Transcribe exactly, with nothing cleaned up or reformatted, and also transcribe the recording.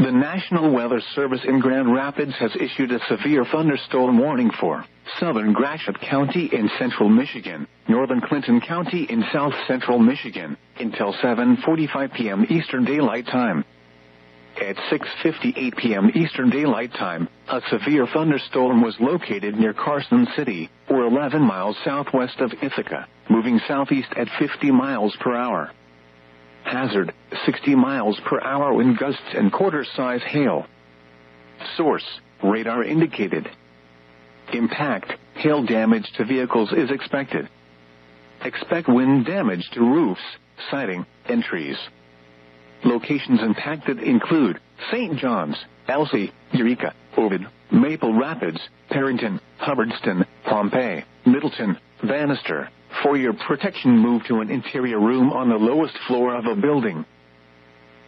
The National Weather Service in Grand Rapids has issued a severe thunderstorm warning for southern Gratiot County in central Michigan, northern Clinton County in south central Michigan, until seven forty-five p.m. Eastern Daylight Time. At six fifty-eight p.m. Eastern Daylight Time, a severe thunderstorm was located near Carson City, or eleven miles southwest of Ithaca, moving southeast at fifty miles per hour. Hazard, sixty miles per hour wind gusts and quarter-size hail. Source, radar indicated. Impact, hail damage to vehicles is expected. Expect wind damage to roofs, siding, and trees. Locations impacted include Saint John's, Elsie, Eureka, Ovid, Maple Rapids, Perrington, Hubbardston, Pompey, Middleton, Bannister. For your protection, move to an interior room on the lowest floor of a building.